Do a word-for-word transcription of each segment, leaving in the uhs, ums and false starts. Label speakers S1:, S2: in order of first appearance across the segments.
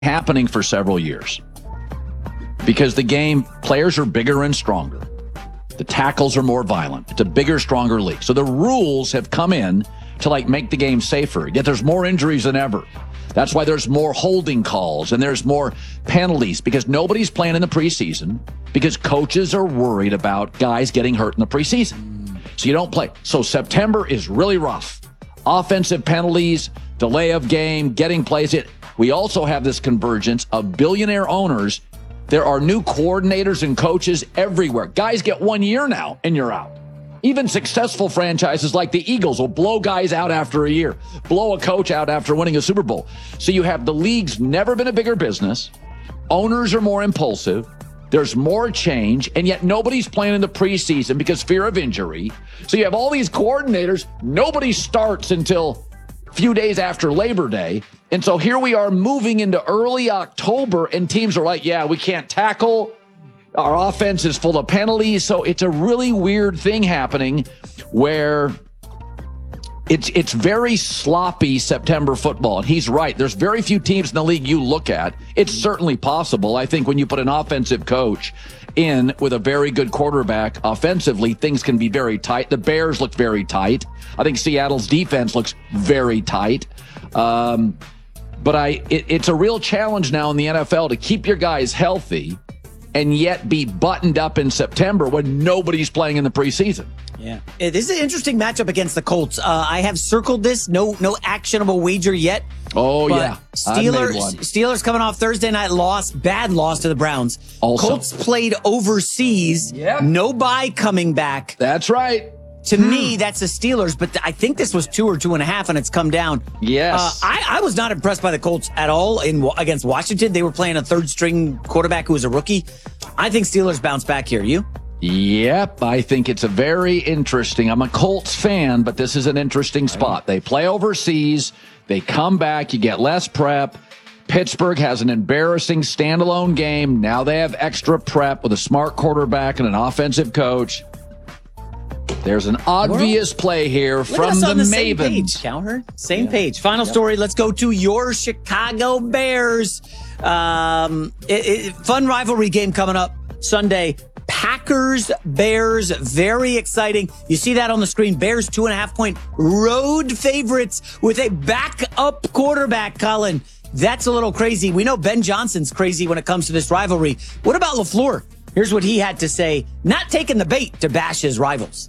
S1: happening for several years because the game, players are bigger and stronger. The tackles are more violent. It's a bigger, stronger league. So the rules have come in to like make the game safer. Yet there's more injuries than ever. That's why there's more holding calls and there's more penalties because nobody's playing in the preseason because coaches are worried about guys getting hurt in the preseason. So you don't play. So September is really rough. Offensive penalties, delay of game, getting plays. It. We also have this convergence of billionaire owners. There are new coordinators and coaches everywhere. Guys get one year now and you're out. Even successful franchises like the Eagles will blow guys out after a year, blow a coach out after winning a Super Bowl. So you have the league's never been a bigger business. Owners are more impulsive. There's more change, and yet nobody's playing in the preseason because fear of injury. So you have all these coordinators. Nobody starts until a few days after Labor Day. And so here we are moving into early October, and teams are like, yeah, we can't tackle. Our offense is full of penalties. So it's a really weird thing happening where it's it's very sloppy September football. And he's right. There's very few teams in the league you look at. It's certainly possible. I think when you put an offensive coach in with a very good quarterback offensively, things can be very tight. The Bears look very tight. I think Seattle's defense looks very tight. Um, but I it, it's a real challenge now in the N F L to keep your guys healthy and yet be buttoned up in September when nobody's playing in the preseason.
S2: Yeah. This is an interesting matchup against the Colts. Uh, I have circled this. No no actionable wager yet.
S1: Oh,
S2: but
S1: yeah.
S2: Steelers, Steelers coming off Thursday night loss. Bad loss to the Browns.
S1: Also.
S2: Colts played overseas.
S1: Yep.
S2: No bye coming back.
S1: That's right.
S2: To
S1: hmm.
S2: me, that's the Steelers, but I think this was two or two and a half, and it's come down.
S1: Yes.
S2: Uh, I, I was not impressed by the Colts at all in against Washington. They were playing a third-string quarterback who was a rookie. I think Steelers bounce back here. You?
S1: Yep, I think it's a very interesting. I'm a Colts fan, but this is an interesting spot. They play overseas. They come back. You get less prep. Pittsburgh has an embarrassing standalone game. Now they have extra prep with a smart quarterback and an offensive coach. There's an obvious play here from the,
S2: the
S1: Mavens.
S2: Same page, Cowherd. Same
S1: yeah.
S2: page. Final
S1: yep.
S2: story. Let's go to your Chicago Bears. Um, it, it, fun rivalry game coming up Sunday. Packers, Bears, very exciting. You see that on the screen. Bears two and a half point road favorites with a backup quarterback, Colin. That's a little crazy. We know Ben Johnson's crazy when it comes to this rivalry. What about LaFleur? Here's what he had to say, not taking the bait to bash his rivals.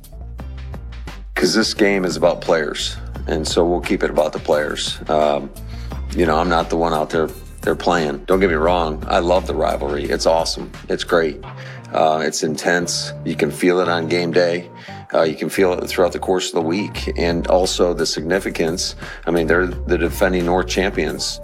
S3: Because this game is about players, and so we'll keep it about the players. Um, you know, I'm not the one out there they're playing. Don't get me wrong. I love the rivalry. It's awesome. It's great. Uh, it's intense. You can feel it on game day. Uh, you can feel it throughout the course of the week. And also the significance. I mean, they're the defending North champions.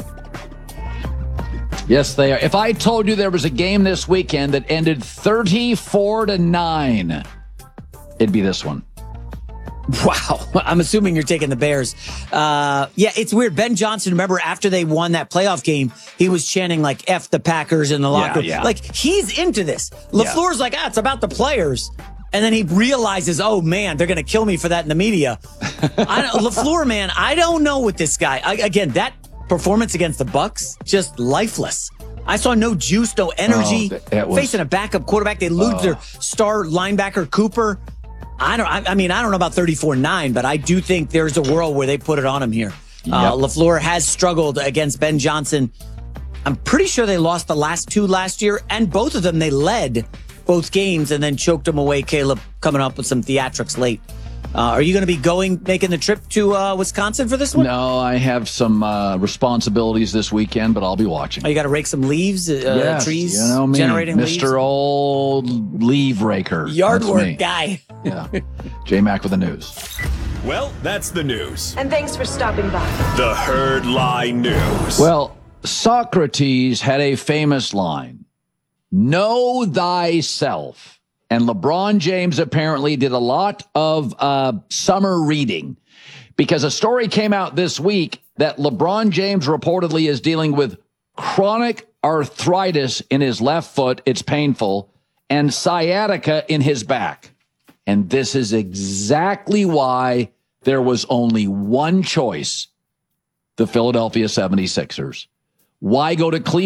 S1: Yes, they are. If I told you there was a game this weekend that ended thirty-four to nine, it'd be this one.
S2: Wow. I'm assuming you're taking the Bears. Uh, yeah, it's weird. Ben Johnson, remember, after they won that playoff game, he was chanting like F the Packers in the locker room.
S1: Yeah, yeah.
S2: Like, he's into this. LaFleur's yeah. like, ah, it's about the players. And then he realizes, oh, man, they're going to kill me for that in the media. I don't, LaFleur, man, I don't know with this guy. I, again, that performance against the Bucks, just lifeless. I saw no juice, no energy. Oh, was, facing a backup quarterback. They lose oh. their star linebacker, Cooper. I don't. I, I mean, I don't know about thirty-four nine, but I do think there's a world where they put it on him here. Yep. Uh, LaFleur has struggled against Ben Johnson. I'm pretty sure they lost the last two last year, and both of them they led both games and then choked them away. Caleb coming up with some theatrics late. Uh, are you going to be going, making the trip to uh, Wisconsin for this one?
S1: No, I have some uh, responsibilities this weekend, but I'll be watching.
S2: Oh, you got to rake some leaves, uh,
S1: yes,
S2: trees,
S1: you know me,
S2: generating
S1: Mister
S2: leaves?
S1: Old Leave Raker.
S2: Yard
S1: That's
S2: work
S1: me.
S2: guy.
S1: Yeah. J-Mac with the news.
S4: Well, that's the news.
S5: And thanks for stopping by.
S4: The Herd Lie News.
S1: Well, Socrates had a famous line, know thyself. And LeBron James apparently did a lot of uh, summer reading because a story came out this week that LeBron James reportedly is dealing with chronic arthritis in his left foot. It's painful. And sciatica in his back. And this is exactly why there was only one choice, the Philadelphia seventy-sixers. Why go to Cleveland?